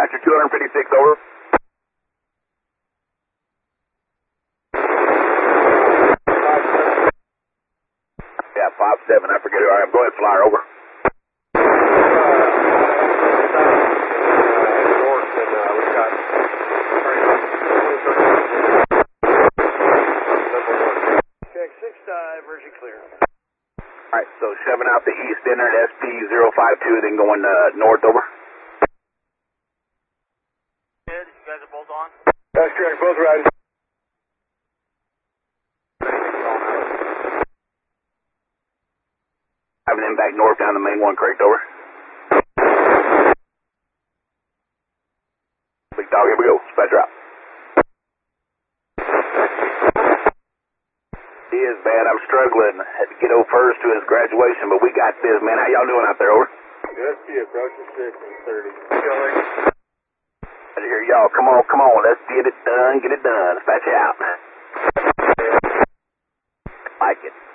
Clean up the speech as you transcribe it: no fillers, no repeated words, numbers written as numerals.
Dispatcher 256, over. Yeah, 5-7, I forget who I am. Go ahead, flyer, over. Check 6 diversion clear. Alright, so shoving out the east inner at SP052, then going north, over. Good, you guys are both on? That's correct, both riding. Having them back north down the main one, correct, over. Big dog, here we go. Dispatcher out. He is bad. I'm struggling. Had to get over first to his graduation, but we got this, man. How y'all doing out there, over? SP approaching 6 and 30. I hear y'all. Come on, come on. Let's get it done. Get it done. Dispatch out. Like it.